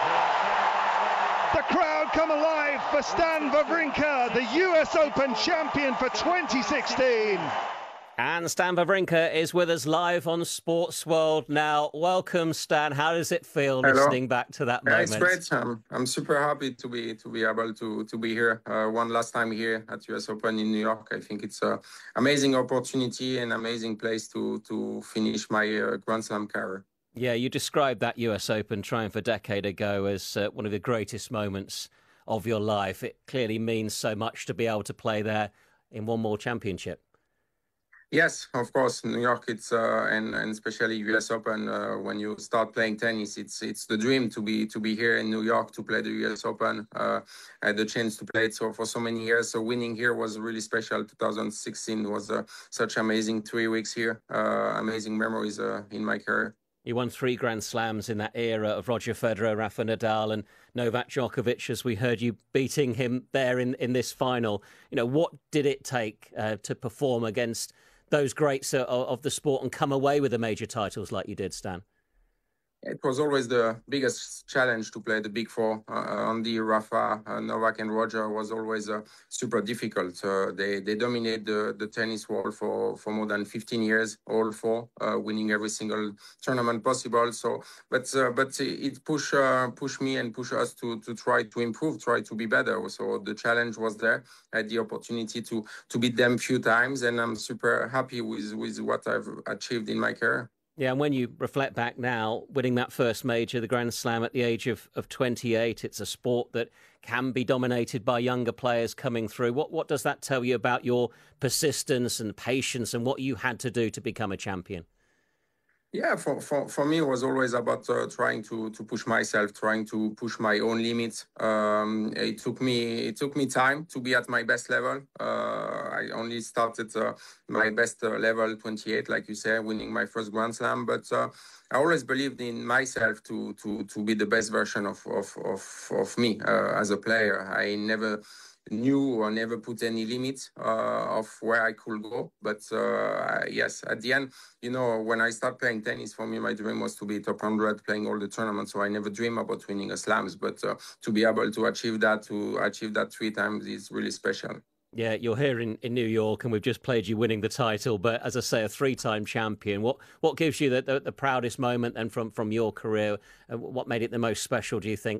The crowd come alive for Stan Wawrinka, the U S Open champion for twenty sixteen.
And Stan Wawrinka is with us live on Sports World now. Welcome, Stan. How does it feel
Hello.
listening back to that
Yeah,
moment?
it's great. Um, I'm super happy to be to be able to to be here uh, one last time here at U S Open in New York. I think it's an amazing opportunity and amazing place to to finish my uh, Grand Slam career.
Yeah, you described that U S Open triumph a decade ago as uh, one of the greatest moments of your life. It clearly means so much to be able to play there in one more championship.
Yes, of course, New York. It's uh, and and especially U S Open. Uh, when you start playing tennis, it's it's the dream to be to be here in New York to play the U S Open. Uh, I had the chance to play it so for so many years. So winning here was really special. two thousand sixteen was uh, such amazing three weeks here. Uh, amazing memories uh, in my career.
You won three Grand Slams in that era of Roger Federer, Rafa Nadal and Novak Djokovic, as we heard you beating him there in, in this final. You know, what did it take uh, to perform against those greats of, of the sport and come away with the major titles like you did, Stan?
It was always the biggest challenge to play the big four. Uh, Andy, Rafa, uh, Novak, and Roger was always uh, super difficult. Uh, they they dominate the, the tennis world for, for more than fifteen years, all four, uh, winning every single tournament possible. So, but uh, but it push uh, push me and push us to to try to improve, try to be better. So the challenge was there. I had the opportunity to to beat them a few times, and I'm super happy with with what I've achieved in my career.
Yeah, and when you reflect back now, winning that first major, the Grand Slam at the age of, of twenty-eight, it's a sport that can be dominated by younger players coming through. What what does that tell you about your persistence and patience and what you had to do to become a champion?
Yeah, for, for, for me, it was always about uh, trying to to push myself, trying to push my own limits. Um, it took me it took me time to be at my best level. Uh, I only started uh, my best uh, level twenty-eight, like you said, winning my first Grand Slam. But uh, I always believed in myself to to to be the best version of of of, of me uh, as a player. I never knew or never put any limits uh, of where I could go. But uh, yes, at the end, you know, when I started playing tennis, for me, my dream was to be top one hundred, playing all the tournaments. So I never dreamed about winning a slams. But uh, to be able to achieve that, to achieve that three times is really special.
Yeah, you're here in, in New York and we've just played you winning the title. But as I say, a three-time champion. What what gives you the, the, the proudest moment then from, from your career? Uh, what made it the most special, do you think?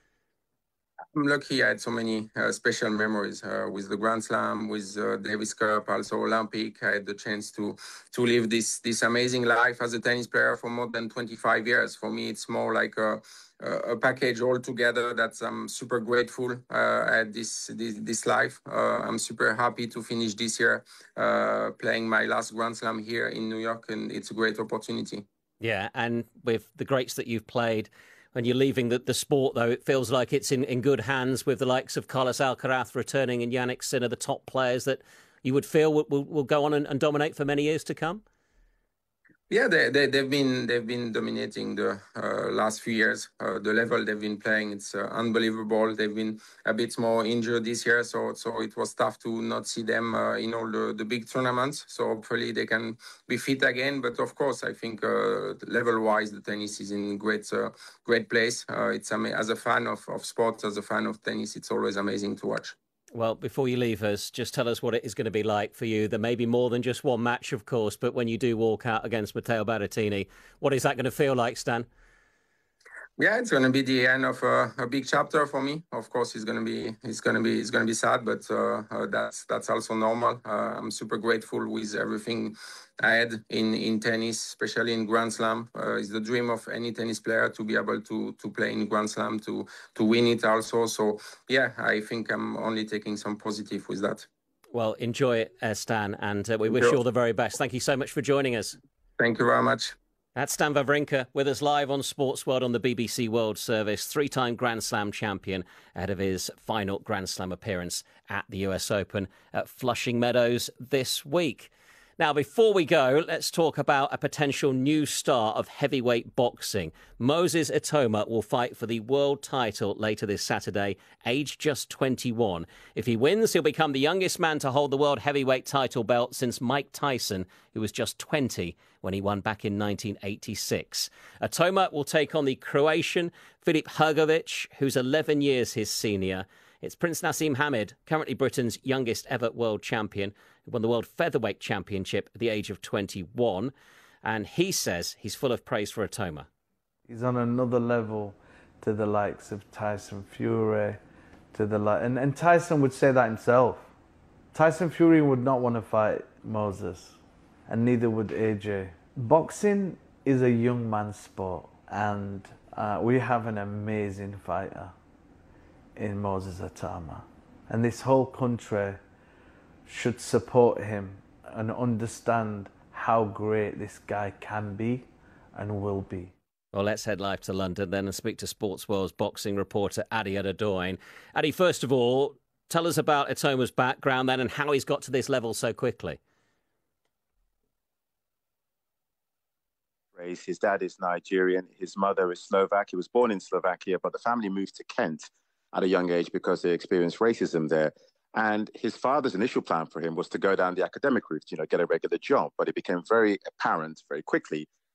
I'm lucky I had so many uh, special memories uh, with the Grand Slam, with uh, Davis Cup, also Olympic. I had the chance to to live this this amazing life as a tennis player for more than twenty-five years. For me, it's more like a, a package altogether that I'm super grateful uh, at this, this, this life. Uh, I'm super happy to finish this year uh, playing my last Grand Slam here in New York, and it's a great opportunity.
Yeah, and with the greats that you've played, when you're leaving the, the sport, though, it feels like it's in, in good hands with the likes of Carlos Alcaraz returning and Jannik Sinner, the top players that you would feel will, will, will go on and, and dominate for many years to come?
Yeah, they, they, they've been they've been dominating the uh, last few years. Uh, the level they've been playing, it's uh, unbelievable. They've been a bit more injured this year, so so it was tough to not see them uh, in all the, the big tournaments. So hopefully they can be fit again. But of course, I think uh, level-wise, the tennis is in great uh, great place. Uh, it's ama- as a fan of, of sports, as a fan of tennis, it's always amazing to watch.
Well, before you leave us, just tell us what it is going to be like for you. There may be more than just one match, of course, but when you do walk out against Matteo Berrettini, what is that going to feel like, Stan?
Yeah, it's going to be the end of uh, a big chapter for me. Of course, it's going to be it's going to be it's going to be sad, but uh, uh, that's that's also normal. Uh, I'm super grateful with everything I had in, in tennis, especially in Grand Slam. Uh, it's the dream of any tennis player to be able to to play in Grand Slam, to to win it also. So yeah, I think I'm only taking some positive with that.
Well, enjoy it, uh, Stan, and uh, we wish you all the very best. Thank you so much for joining us.
Thank you very much.
That's Stan Wawrinka with us live on Sports World on the B B C World Service, three-time Grand Slam champion ahead of his final Grand Slam appearance at the U S Open at Flushing Meadows this week. Now, before we go, let's talk about a potential new star of heavyweight boxing. Moses Itouma will fight for the world title later this Saturday, aged just twenty-one. If he wins, he'll become the youngest man to hold the world heavyweight title belt since Mike Tyson, who was just twenty when he won back in nineteen eighty-six. Itouma will take on the Croatian Filip Hrgovic, who's eleven years his senior. It's Prince Nassim Hamid, currently Britain's youngest ever world champion, who won the World Featherweight Championship at the age of twenty-one. And he says he's full of praise for Itouma.
He's on another level to the likes of Tyson Fury, to the li- and, and Tyson would say that himself. Tyson Fury would not want to fight Moses, and neither would A J. Boxing is a young man's sport, and uh, we have an amazing fighter in Moses Itouma. And this whole country should support him and understand how great this guy can be and will be.
Well, let's head live to London then and speak to Sports World's boxing reporter Adi Adedoyin. Adi, first of all, tell us about Itouma's background then and how he's got to this level so quickly.
His dad is Nigerian, his mother is Slovak. He was born in Slovakia, but the family moved to Kent at a young age because they experienced racism there. And his father's initial plan for him was to go down the academic route, you know, get a regular job. But it became very apparent very quickly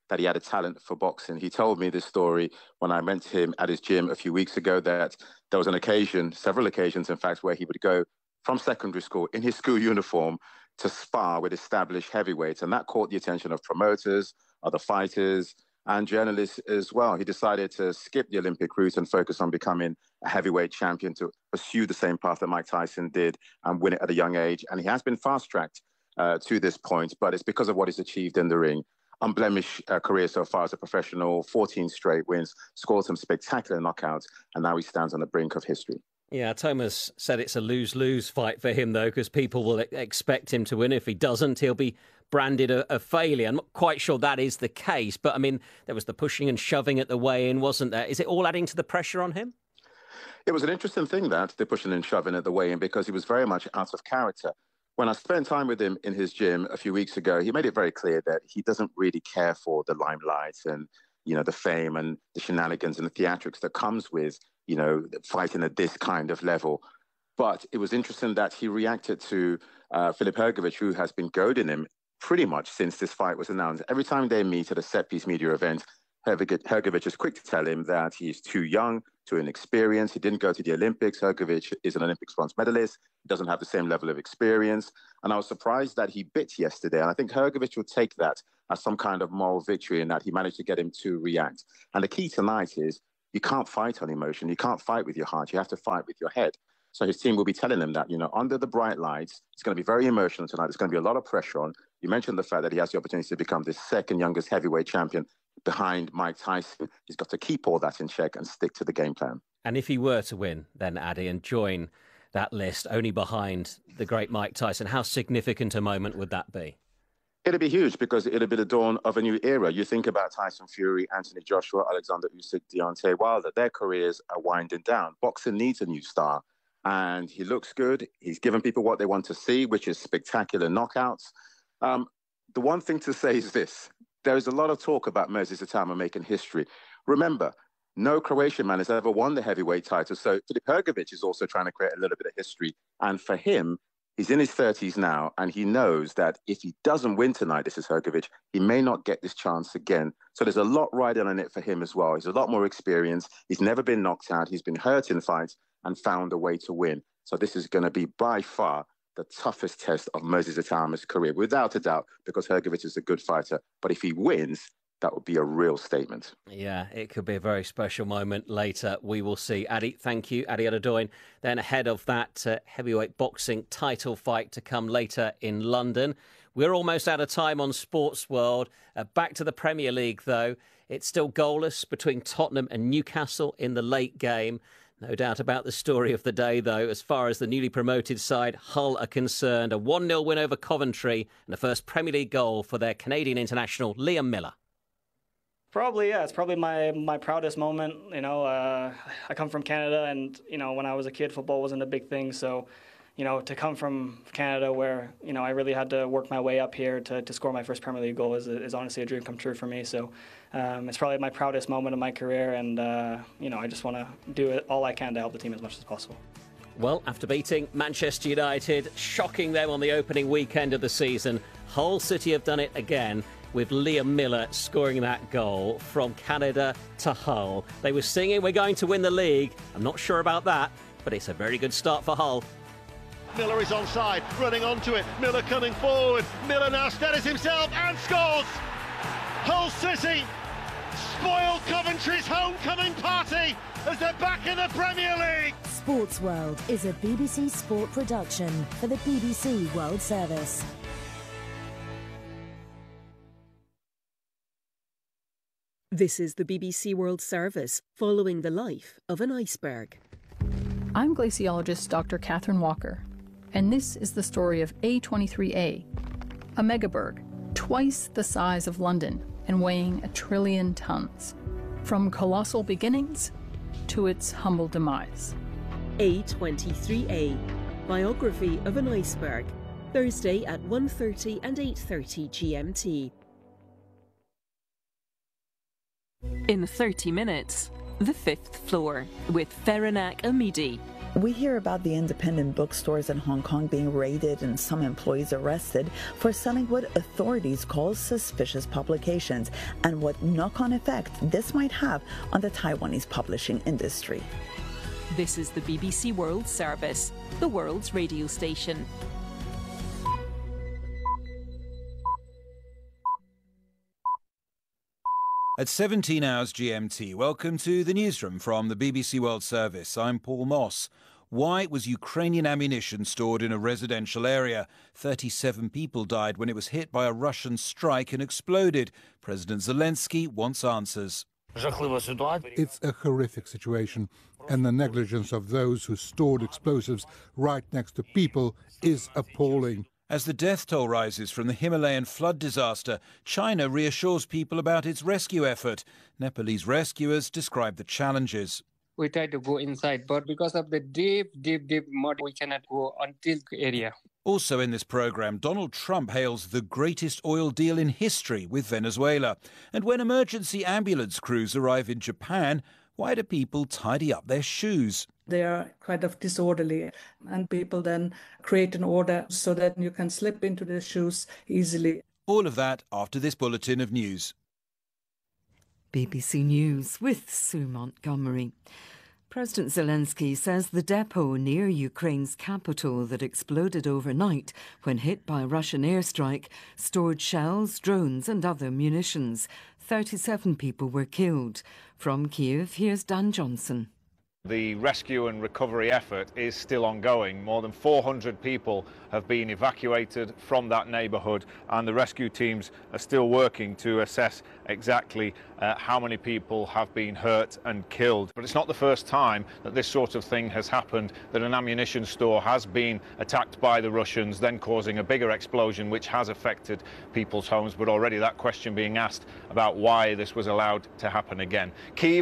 that he had a talent for boxing. He told me this story when I went to him at his gym a few weeks ago, that there was an occasion, several occasions, in fact, where he would go from secondary school in his school uniform to spar with established heavyweights. And that caught the attention of promoters, other fighters, and journalists as well. He decided to skip the Olympic route and focus on becoming a heavyweight champion, to pursue the same path that Mike Tyson did and win it at a young age. And he has been fast-tracked uh, to this point, but it's because of what he's achieved in the ring. Unblemished uh, career so far as a professional, fourteen straight wins, scored some spectacular knockouts, and now he stands on the brink of history.
Yeah, Thomas said it's a lose-lose fight for him, though, because people will expect him to win. If he doesn't, he'll be branded a, a failure. I'm not quite sure that is the case, but, I mean, there was the pushing and shoving at the weigh-in, wasn't there? Is it all adding to the pressure on him?
It was an interesting thing, that, the pushing and shoving at the weigh-in, because he was very much out of character. When I spent time with him in his gym a few weeks ago, he made it very clear that he doesn't really care for the limelight and, you know, the fame and the shenanigans and the theatrics that comes with, you know, fighting at this kind of level. But it was interesting that he reacted to uh, Filip Hrgović, who has been goading him pretty much since this fight was announced. Every time they meet at a set-piece media event, Hrgović is quick to tell him that he's too young, too inexperienced. He didn't go to the Olympics. Hrgović is an Olympics bronze medalist. He doesn't have the same level of experience. And I was surprised that he bit yesterday. And I think Hrgović will take that as some kind of moral victory, in that he managed to get him to react. And the key tonight is you can't fight on emotion. You can't fight with your heart. You have to fight with your head. So his team will be telling him that, you know, under the bright lights, it's going to be very emotional tonight. There's going to be a lot of pressure on. You mentioned the fact that he has the opportunity to become the second youngest heavyweight champion behind Mike Tyson. He's got to keep all that in check and stick to the game plan.
And if he were to win, then, Addy, and join that list only behind the great Mike Tyson, how significant a moment would that be?
It'll be huge, because it'll be the dawn of a new era. You think about Tyson Fury, Anthony Joshua, Alexander Usyk, Deontay Wilder. Their careers are winding down. Boxing needs a new star. And he looks good. He's given people what they want to see, which is spectacular knockouts. Um, the one thing to say is this. There is a lot of talk about Moses Itama making history. Remember, no Croatian man has ever won the heavyweight title. So Filip Hrgović is also trying to create a little bit of history. And for him, he's in his thirties now, and he knows that if he doesn't win tonight, this is Hrgović, he may not get this chance again. So there's a lot riding on it for him as well. He's a lot more experienced. He's never been knocked out. He's been hurt in fights and found a way to win. So this is going to be by far the toughest test of Moses Itama's career, without a doubt, because Hrgović is a good fighter. But if he wins, that would be a real statement.
Yeah, it could be a very special moment later. We will see. Addy, thank you. Addy Adedoyin. Then ahead of that uh, heavyweight boxing title fight to come later in London. We're almost out of time on Sports World. Uh, back to the Premier League, though. It's still goalless between Tottenham and Newcastle in the late game. No doubt about the story of the day, though, as far as the newly promoted side Hull are concerned. A one nil win over Coventry and the first Premier League goal for their Canadian international, Liam Miller.
Probably, yeah. It's probably my, my proudest moment. You know, uh, I come from Canada, and, you know, when I was a kid, football wasn't a big thing. So, you know, to come from Canada where, you know, I really had to work my way up here to, to score my first Premier League goal is, is honestly a dream come true for me. So um, it's probably my proudest moment of my career, and, uh, you know, I just want to do it all I can to help the team as much as possible.
Well, after beating Manchester United, shocking them on the opening weekend of the season, Hull City have done it again, with Liam Miller scoring that goal from Canada to Hull. They were singing, "We're going to win the league." I'm not sure about that, but it's a very good start for Hull.
Miller is onside, running onto it. Miller coming forward. Miller now steadies himself and scores. Hull City spoil Coventry's homecoming party as they're back in the Premier League.
Sports World is a B B C Sport production for the B B C World Service.
This is the B B C World Service, following the life of an iceberg.
I'm glaciologist Doctor Catherine Walker, and this is the story of A twenty-three A, a megaberg twice the size of London and weighing a trillion tons. From colossal beginnings to its humble demise.
A twenty-three A, biography of an iceberg, Thursday at one thirty and eight thirty G M T.
In thirty minutes, the fifth floor with Feranak Amidi.
We hear about the independent bookstores in Hong Kong being raided and some employees arrested for selling what authorities call suspicious publications and what knock-on effect this might have on the Taiwanese publishing industry.
This is the B B C World Service, the world's radio station.
At seventeen hours G M T, welcome to the newsroom from the B B C World Service. I'm Paul Moss. Why was Ukrainian ammunition stored in a residential area? thirty-seven people died when it was hit by a Russian strike and exploded. President Zelensky wants answers.
It's a horrific situation, and the negligence of those who stored explosives right next to people is appalling.
As the death toll rises from the Himalayan flood disaster, China reassures people about its rescue effort. Nepalese rescuers describe the challenges.
We try to go inside, but because of the deep, deep, deep mud, we cannot go until the area.
Also in this programme, Donald Trump hails the greatest oil deal in history with Venezuela. And when emergency ambulance crews arrive in Japan, why do people tidy up their shoes?
They are kind of disorderly, and people then create an order so that you can slip into the shoes easily.
All of that after this bulletin of news.
B B C News with Sue Montgomery. President Zelensky says the depot near Ukraine's capital that exploded overnight when hit by a Russian airstrike stored shells, drones and other munitions. thirty-seven people were killed. From Kiev, here's Dan Johnson.
The rescue and recovery effort is still ongoing. More than four hundred people have been evacuated from that neighbourhood, and the rescue teams are still working to assess exactly uh, how many people have been hurt and killed. But it's not the first time that this sort of thing has happened, that an ammunition store has been attacked by the Russians, then causing a bigger explosion which has affected people's homes. But already that question being asked about why this was allowed to happen again. Kyiv